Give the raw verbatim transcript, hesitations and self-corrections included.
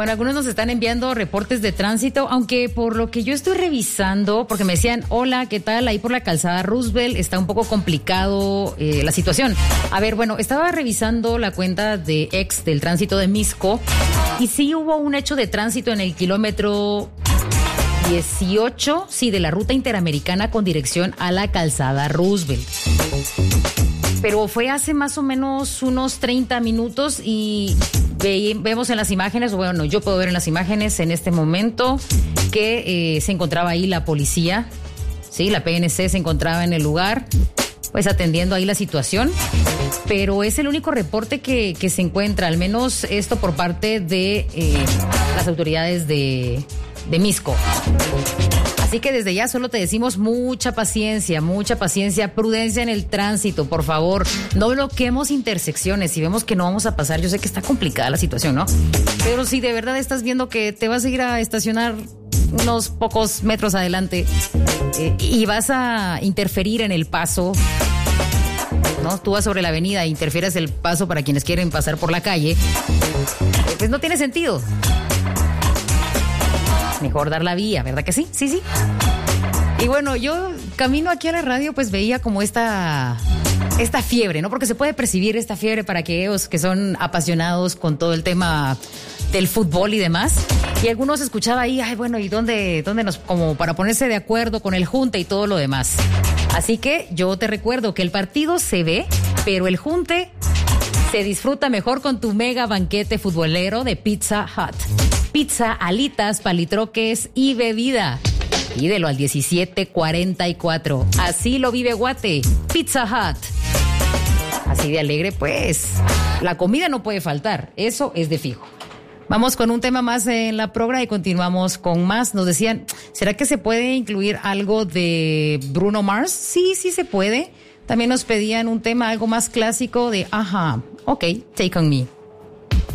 Bueno, algunos nos están enviando reportes de tránsito, aunque por lo que yo estoy revisando, porque me decían, hola, ¿qué tal? Ahí por la calzada Roosevelt está un poco complicado eh, la situación. A ver, bueno, estaba revisando la cuenta de ex del tránsito de Misco y sí hubo un hecho de tránsito en el kilómetro dieciocho, sí, de la ruta interamericana con dirección a la calzada Roosevelt. Pero fue hace más o menos unos treinta minutos y ve, vemos en las imágenes, bueno, yo puedo ver en las imágenes en este momento que eh, se encontraba ahí la policía, sí, la P N C se encontraba en el lugar, pues atendiendo ahí la situación, pero es el único reporte que, que se encuentra, al menos esto por parte de eh, las autoridades de, de Misco. Así que desde ya solo te decimos mucha paciencia, mucha paciencia, prudencia en el tránsito, por favor. No bloqueemos intersecciones. Si vemos que no vamos a pasar, yo sé que está complicada la situación, ¿no? Pero si de verdad estás viendo que te vas a ir a estacionar unos pocos metros adelante eh, y vas a interferir en el paso, ¿no? Tú vas sobre la avenida e interfieres el paso para quienes quieren pasar por la calle, eh, pues no tiene sentido. Mejor dar la vía, ¿verdad que sí? Sí, sí. Y bueno, yo camino aquí a la radio, pues veía como esta, esta fiebre, ¿no? Porque se puede percibir esta fiebre para aquellos que son apasionados con todo el tema del fútbol y demás. Y algunos escuchaba ahí, ay, bueno, ¿y dónde, dónde nos, como para ponerse de acuerdo con el junte y todo lo demás? Así que yo te recuerdo que el partido se ve, pero el junte se disfruta mejor con tu mega banquete futbolero de Pizza Hut. Pizza, alitas, palitroques y bebida. Pídelo al diecisiete cuarenta y cuatro. Así lo vive Guate. Pizza Hut. Así de alegre, pues. La comida no puede faltar. Eso es de fijo. Vamos con un tema más en la programa y continuamos con más. Nos decían, ¿será que se puede incluir algo de Bruno Mars? Sí, sí se puede. También nos pedían un tema algo más clásico de, ajá, ok, Take On Me.